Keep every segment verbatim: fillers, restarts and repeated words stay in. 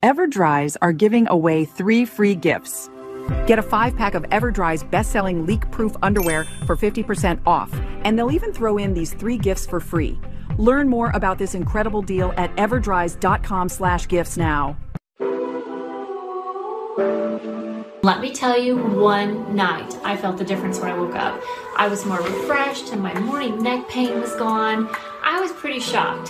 Everdries are giving away three free gifts. Get a five-pack of Everdries best-selling leak-proof underwear for fifty percent off, and they'll even throw in these three gifts for free. Learn more about this incredible deal at everdries.com slash gifts now. Let me tell you, one night I felt the difference when I woke up. I was more refreshed and my morning neck pain was gone. I was pretty shocked.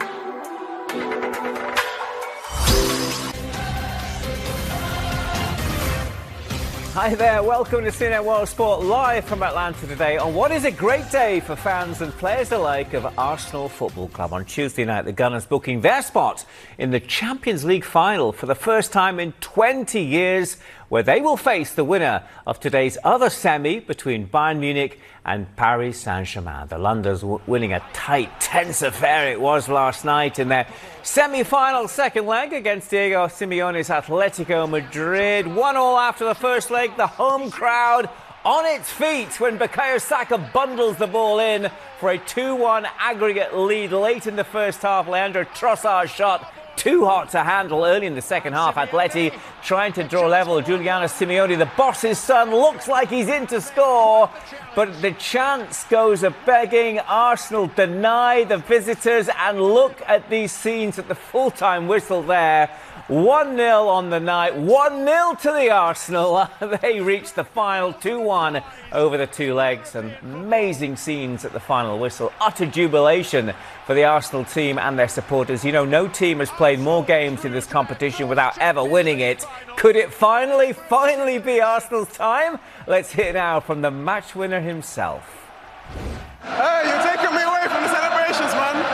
Hi there, welcome to C N N World Sport live from Atlanta today on what is a great day for fans and players alike of Arsenal Football Club. On Tuesday night, the Gunners booking their spot in the Champions League final for the first time in twenty years, where they will face the winner of today's other semi between Bayern Munich and Paris Saint-Germain. The Londoners w- winning a tight, tense affair it was last night in their semi-final second leg against Diego Simeone's Atletico Madrid. One all after the first leg, the home crowd on its feet when Bukayo Saka bundles the ball in for a two one aggregate lead late in the first half. Leandro Trossard's shot too hot to handle early in the second half. Atleti trying to draw level. Giuliano Simeone, the boss's son, looks like he's in to score, but the chance goes a-begging. Arsenal deny the visitors, and look at these scenes at the full-time whistle there. one nil on the night, one nil to the Arsenal. They reach the final two one over the two legs, and amazing scenes at the final whistle. Utter jubilation for the Arsenal team and their supporters. You know, no team has played more games in this competition without ever winning it. Could it finally, finally be Arsenal's time? Let's hear now from the match winner himself. Hey, you're taking me away from the celebrations,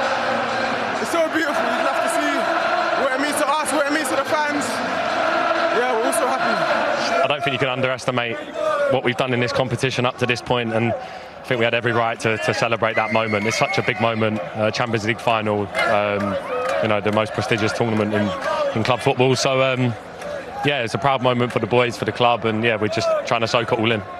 man. It's so beautiful. You'd love to see what it means to us, what it means to the fans. Yeah, we're all so happy. I don't think you can underestimate what we've done in this competition up to this point, and I think we had every right to, to celebrate that moment. It's such a big moment, uh, Champions League final, um, you know, the most prestigious tournament in, in club football. So, um, yeah, it's a proud moment for the boys, for the club, and yeah, we're just trying to soak it all in.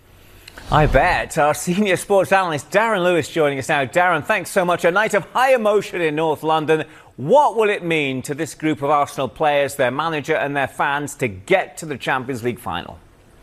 I bet. Our senior sports analyst Darren Lewis joining us now. Darren, thanks so much. A night of high emotion in North London. What will it mean to this group of Arsenal players, their manager and their fans to get to the Champions League final?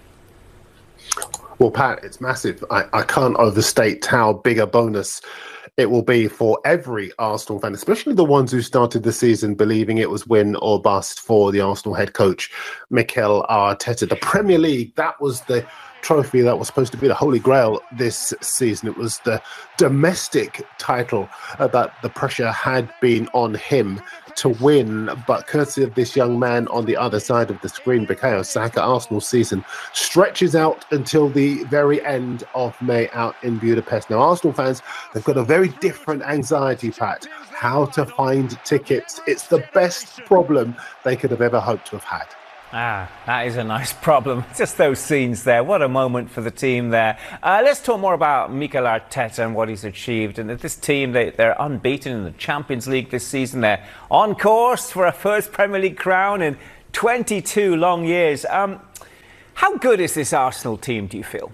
Well, Pat, it's massive. I, I can't overstate how big a bonus it will be for every Arsenal fan, especially the ones who started the season believing it was win or bust for the Arsenal head coach, Mikel Arteta. The Premier League, that was the trophy that was supposed to be the holy grail this season. It was the domestic title uh, that the pressure had been on him to win, but courtesy of this young man on the other side of the screen, Bukayo Saka, Arsenal season stretches out until the very end of May out in Budapest. Now, Arsenal fans, they've got a very different anxiety, Pat, how to find tickets. It's the best problem they could have ever hoped to have had. Ah, that is a nice problem. Just those scenes there. What a moment for the team there. Uh, let's talk more about Mikel Arteta and what he's achieved. And this team, they, they're unbeaten in the Champions League this season. They're on course for a first Premier League crown in twenty-two long years. Um, how good is this Arsenal team, do you feel?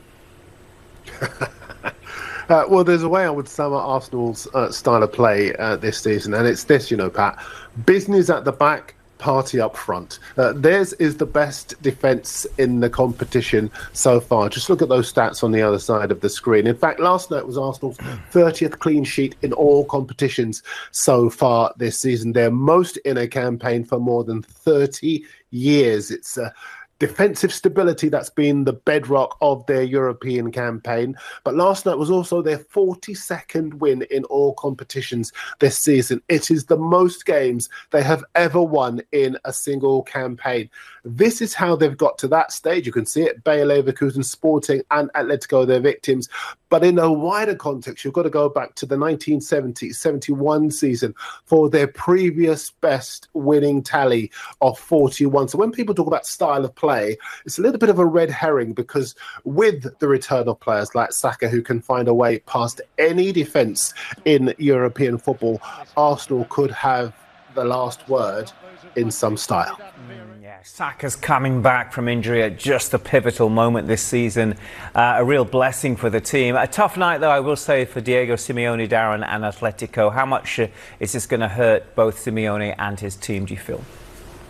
Uh, well, there's a way I would sum up Arsenal's uh, style of play uh, this season, and it's this, you know, Pat. Business at the back, party up front. Uh, theirs is the best defence in the competition so far. Just look at those stats on the other side of the screen. In fact, last night was Arsenal's thirtieth clean sheet in all competitions so far this season. They're most in a campaign for more than thirty years. It's uh, defensive stability that's been the bedrock of their European campaign. But last night was also their forty-second win in all competitions this season. It is the most games they have ever won in a single campaign. This is how they've got to that stage. You can see it, Bayer Leverkusen, Sporting and Atletico, their victims. But in a wider context, you've got to go back to the nineteen seventy seventy-one season for their previous best winning tally of forty-one. So when people talk about style of play, it's a little bit of a red herring, because with the return of players like Saka, who can find a way past any defence in European football, Arsenal could have the last word in some style. Mm, yeah, Saka's coming back from injury at just a pivotal moment this season. Uh, a real blessing for the team. A tough night, though, I will say, for Diego Simeone, Darren, and Atletico. How much uh, is this going to hurt both Simeone and his team, do you feel?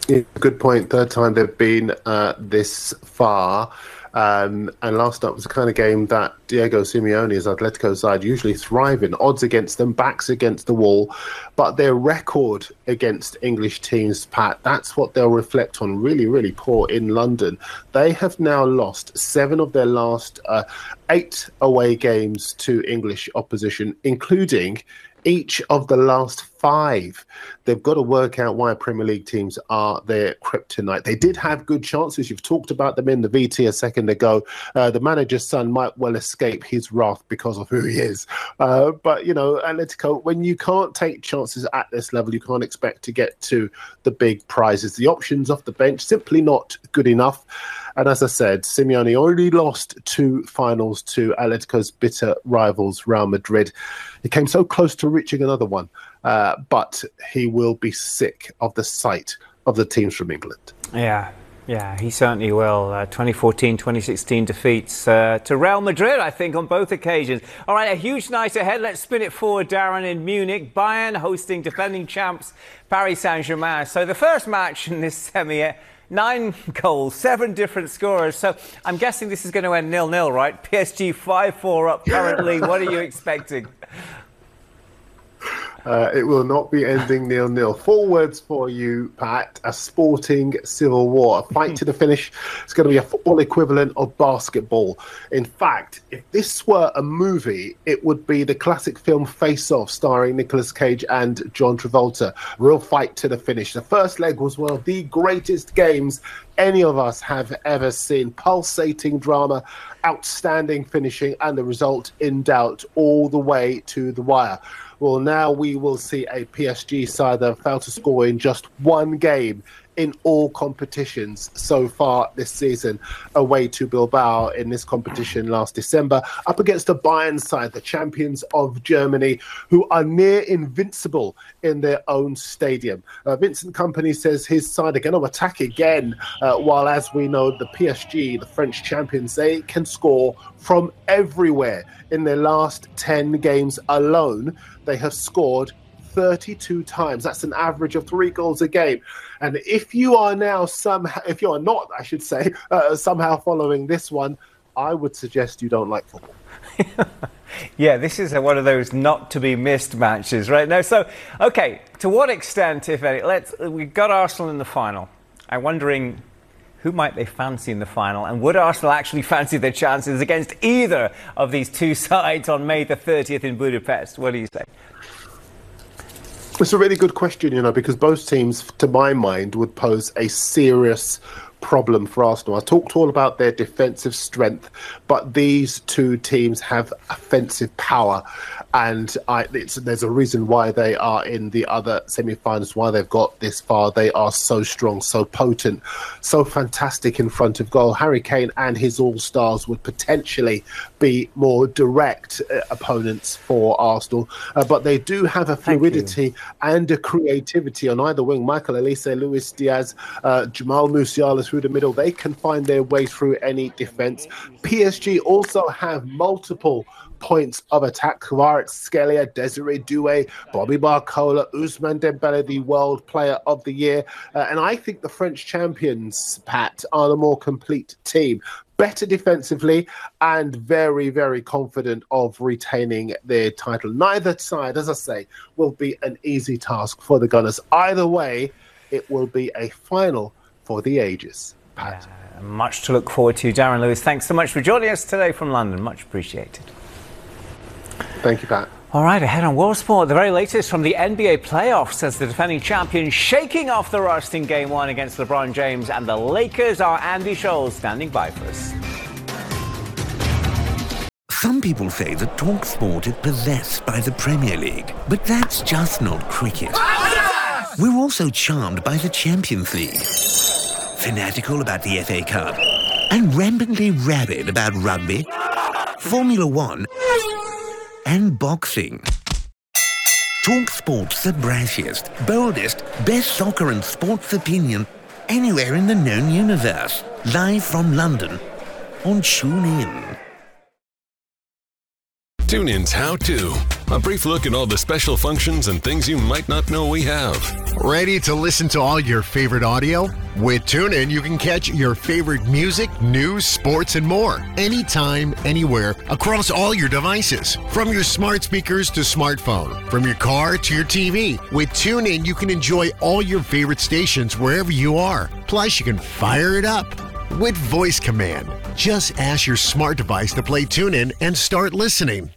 Yeah, good point. Third time they've been uh, this far. Um, and last up was the kind of game that Diego Simeone's Atletico side usually thrive in. Odds against them, backs against the wall. But their record against English teams, Pat, that's what they'll reflect on. Really, really poor in London. They have now lost seven of their last uh, eight away games to English opposition, including each of the last five. They've got to work out why Premier League teams are their kryptonite. They did have good chances. You've talked about them in the V T a second ago. Uh, the manager's son might well escape his wrath because of who he is. Uh, but, you know, Atletico, when you can't take chances at this level, you can't expect to get to the big prizes. The options off the bench, simply not good enough. And as I said, Simeone already lost two finals to Atletico's bitter rivals, Real Madrid. He came so close to reaching another one, uh, but he will be sick of the sight of the teams from England. Yeah, yeah, he certainly will. Uh, twenty fourteen twenty sixteen defeats uh, to Real Madrid, I think, on both occasions. All right, a huge night ahead. Let's spin it forward, Darren, in Munich. Bayern hosting defending champs Paris Saint-Germain. So the first match in this semi, nine goals, seven different scorers. So I'm guessing this is going to end nil nil, right? P S G five four up currently. What are you expecting? Uh, it will not be ending nil nil. Four words for you, Pat. A sporting civil war. A fight to the finish. It's going to be a football equivalent of basketball. In fact, if this were a movie, it would be the classic film Face Off, starring Nicolas Cage and John Travolta. Real fight to the finish. The first leg was one of the greatest games any of us have ever seen. Pulsating drama, outstanding finishing, and the result in doubt all the way to the wire. Well, now we will see a P S G side that have failed to score in just one game in all competitions so far this season, away to Bilbao in this competition last December, up against the Bayern side, the champions of Germany, who are near invincible in their own stadium. Uh, Vincent Kompany says his side are going to attack again, uh, while, as we know, the P S G, the French champions, they can score from everywhere. In their last ten games alone, they have scored thirty-two times. That's an average of three goals a game. And if you are now somehow, if you are not, I should say, uh, somehow following this one, I would suggest you don't like football. Yeah, this is a, one of those not to be missed matches, right? Now, so, okay, to what extent, if any, let's, we've got Arsenal in the final. I'm wondering, who might they fancy in the final? And would Arsenal actually fancy their chances against either of these two sides on May the thirtieth in Budapest? What do you say? It's a really good question, you know, because both teams, to my mind, would pose a serious problem for Arsenal. I talked all about their defensive strength, but these two teams have offensive power, and I, it's, there's a reason why they are in the other semi-finals, why they've got this far. They are so strong, so potent, so fantastic in front of goal. Harry Kane and his all-stars would potentially be more direct uh, opponents for Arsenal, uh, but they do have a fluidity and a creativity on either wing. Michael Olise, Luis Diaz, uh, Jamal Musiala through the middle. They can find their way through any defence. P S G also have multiple points of attack. Kvaratskhelia, Desiree Doué, Bobby Barcola, Ousmane Dembele, the World Player of the Year. Uh, and I think the French champions, Pat, are the more complete team. Better defensively and very, very confident of retaining their title. Neither side, as I say, will be an easy task for the Gunners. Either way, it will be a final for the ages. Pat. Yeah, much to look forward to. Darren Lewis, thanks so much for joining us today from London. Much appreciated. Thank you, Pat. All right, ahead on World Sport, the very latest from the N B A playoffs as the defending champions shaking off the rust in Game one against LeBron James, and the Lakers. Are Andy Scholes standing by for us. Some people say that TalkSport is possessed by the Premier League, but that's just not cricket. We're also charmed by the Champions League, fanatical about the F A Cup, and rampantly rabid about rugby, Formula One, and boxing. TalkSport's the brashiest, boldest, best soccer and sports opinion anywhere in the known universe. Live from London on TuneIn. TuneIn's How To. A brief look at all the special functions and things you might not know we have. Ready to listen to all your favorite audio? With TuneIn, you can catch your favorite music, news, sports, and more. Anytime, anywhere, across all your devices. From your smart speakers to smartphone. From your car to your T V. With TuneIn, you can enjoy all your favorite stations wherever you are. Plus, you can fire it up with voice command. Just ask your smart device to play TuneIn and start listening.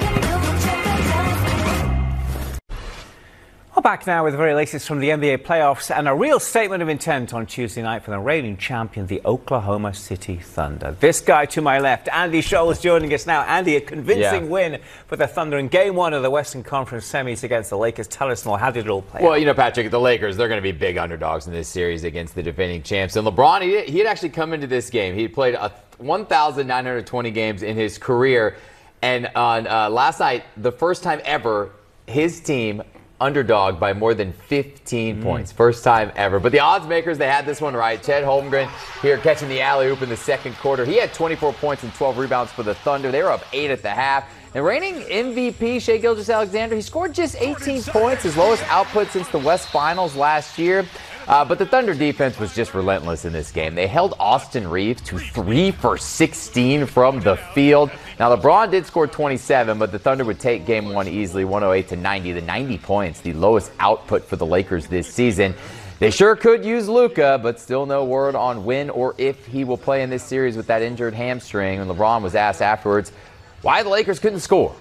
Well, back now with the very latest from the N B A playoffs and a real statement of intent on Tuesday night for the reigning champion, the Oklahoma City Thunder. This guy to my left, Andy Scholes, joining us now. Andy, a convincing yeah. win for the Thunder in game one of the Western Conference semis against the Lakers. Tell us more. How did it all play Well, out? you know, Patrick, the Lakers, they're going to be big underdogs in this series against the defending champs. And LeBron, he, he had actually come into this game. He had played a one thousand nine hundred twenty games in his career. And on uh, last night, the first time ever, his team underdog by more than fifteen mm. points. First time ever. But the odds makers, they had this one right. Chet Holmgren here catching the alley-oop in the second quarter. He had twenty-four points and twelve rebounds for the Thunder. They were up eight at the half. And reigning M V P, Shai Gilgeous-Alexander, he scored just eighteen points, his lowest output since the West Finals last year. Uh, but the Thunder defense was just relentless in this game. They held Austin Reeves to three for sixteen from the field. Now, LeBron did score twenty-seven, but the Thunder would take game one easily, one oh eight to ninety. The ninety points, the lowest output for the Lakers this season. They sure could use Luka, but still no word on when or if he will play in this series with that injured hamstring. And LeBron was asked afterwards why the Lakers couldn't score.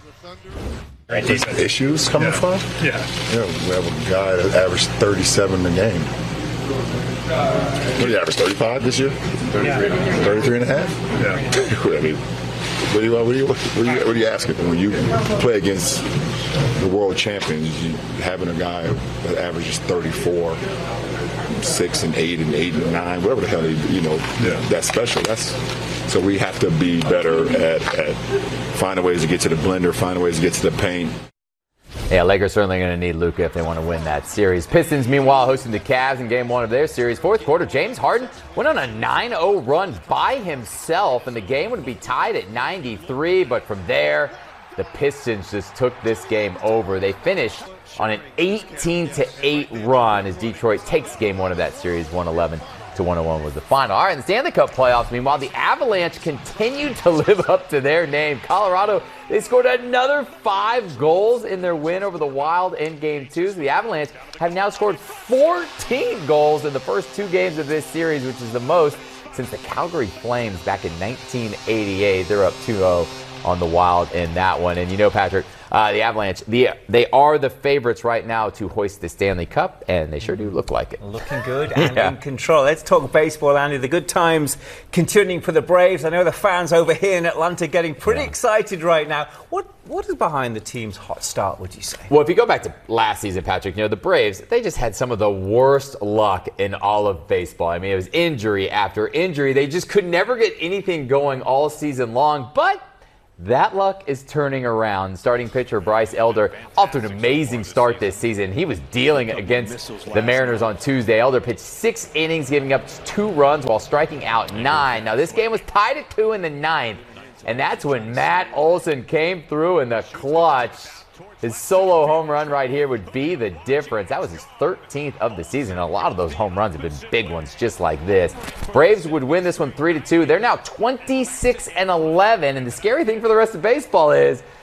Issues coming yeah. from? Yeah. Yeah, we have a guy that averaged thirty-seven a game. What do you average, thirty-five this year? thirty-three. thirty-three and a half? Yeah. I mean, what do you, what do you, what do you, what do you asking? When you play against the world champions, you, having a guy that averages thirty-four, six and eight and eight and nine, whatever the hell, you know, yeah. that's special. That's so we have to be better at, at finding ways to get to the blender, finding ways to get to the paint. Yeah, Lakers certainly going to need Luka if they want to win that series. Pistons, meanwhile, hosting the Cavs in game one of their series. Fourth quarter, James Harden went on a nine oh run by himself, and the game would be tied at ninety-three. But from there, the Pistons just took this game over. They finished on an eighteen to eight run as Detroit takes game one of that series, one eleven to one oh one was the final. All right, in the Stanley Cup playoffs, meanwhile, the Avalanche continued to live up to their name. Colorado, they scored another five goals in their win over the Wild in game two. So the Avalanche have now scored fourteen goals in the first two games of this series, which is the most since the Calgary Flames back in nineteen eighty-eight. They're up two oh on the Wild in that one. And you know, Patrick, uh, the Avalanche, the, they are the favorites right now to hoist the Stanley Cup, and they sure do look like it. Looking good and yeah. in control. Let's talk baseball, Andy. The good times continuing for the Braves. I know the fans over here in Atlanta getting pretty yeah. excited right now. What What is behind the team's hot start, would you say? Well, if you go back to last season, Patrick, you know, the Braves, they just had some of the worst luck in all of baseball. I mean, it was injury after injury. They just could never get anything going all season long, but that luck is turning around. Starting pitcher Bryce Elder off to an amazing start this season. He was dealing against the Mariners on Tuesday. Elder pitched six innings, giving up two runs while striking out nine. Now, this game was tied at two in the ninth, and that's when Matt Olson came through in the clutch. His solo home run right here would be the difference. That was his thirteenth of the season. A lot of those home runs have been big ones just like this. Braves would win this one three to two. They're now twenty-six and eleven. And the scary thing for the rest of baseball is